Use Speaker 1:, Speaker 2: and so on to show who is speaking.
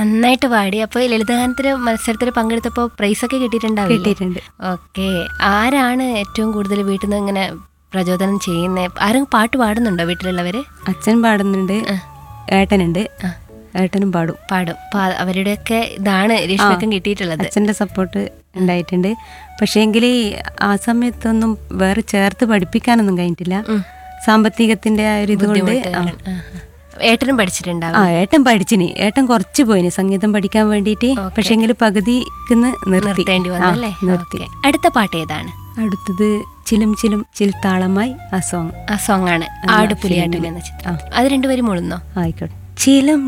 Speaker 1: നന്നായിട്ട് പാടി. അപ്പോൾ ലളിതഗാനത്തിന് മത്സരത്തിൽ പങ്കെടുത്തപ്പോൾ പ്രൈസൊക്കെ
Speaker 2: കിട്ടിയിട്ടുണ്ട്.
Speaker 1: ഓക്കെ. ആരാണ് ഏറ്റവും കൂടുതൽ വീട്ടിൽ നിന്ന് ഇങ്ങനെ പ്രചോദനം ചെയ്യുന്നത്? ആരും പാട്ട് പാടുന്നുണ്ടോ വീട്ടിലുള്ളവര്?
Speaker 2: അച്ഛൻ പാടുന്നുണ്ട്, ഏട്ടനുണ്ട്, ഏട്ടനും പാടും.
Speaker 1: അവരുടെയൊക്കെ ഇതാണ് രേഷ്മയ്ക്കും കിട്ടിയിട്ടുള്ളത്.
Speaker 2: അച്ഛൻ്റെ സപ്പോർട്ട് ഉണ്ടായിട്ടുണ്ട്. പക്ഷേങ്കിൽ ആ സമയത്തൊന്നും വേറെ ചേർത്ത് പഠിപ്പിക്കാനൊന്നും കഴിഞ്ഞിട്ടില്ല. സാമ്പത്തികത്തിന്റെ ആ ഒരു ഇതുകൊണ്ട്.
Speaker 1: ഏട്ടനും പഠിച്ചിട്ടുണ്ടാവും?
Speaker 2: ഏട്ടൻ പഠിച്ചിന്. ഏട്ടൻ കുറച്ച് പോയിന് സംഗീതം പഠിക്കാൻ വേണ്ടിയിട്ട്. പക്ഷെങ്കിൽ പകുതിക്ക്
Speaker 1: നിർത്തേണ്ടി വന്നല്ലേ?
Speaker 2: നിർത്തി.
Speaker 1: അടുത്ത പാട്ട് ഏതാണ്?
Speaker 2: അടുത്തത് ചിലും ചിലും ചിൽത്താളമായി ആ സോങ്
Speaker 1: ആണ് ആടുപുലിയാട്ടം എന്ന ചിത്രം. അത് രണ്ടുപേരും മുഴുന്നോ?
Speaker 2: ആയിക്കോട്ടെ. ചിലം